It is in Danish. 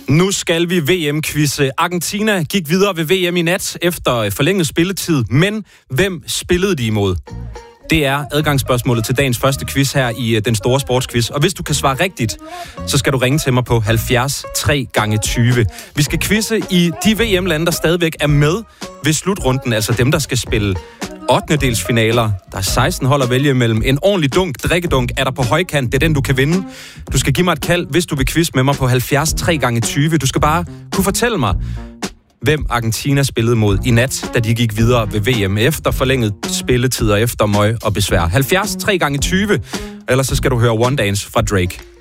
Nu skal vi VM-quizze. Argentina gik videre ved VM i nat efter forlænget spilletid, men hvem spillede de imod? Det er adgangsspørgsmålet til dagens første quiz her i den store sportsquiz. Og hvis du kan svare rigtigt, så skal du ringe til mig på 70 3x20. Vi skal quizze i de VM-lande, der stadigvæk er med ved slutrunden, altså dem, der skal spille 8. Der er 16 hold at vælge mellem. En ordentlig drikkedunk er der på højkant. Det er den, du kan vinde. Du skal give mig et kald, hvis du vil quizze med mig på 70 3x20. Du skal bare kunne fortælle mig, hvem Argentina spillede mod i nat, da de gik videre ved VM efter forlænget spilletider efter møg og besvær. 70 3x20, ellers så skal du høre One Dance fra Drake.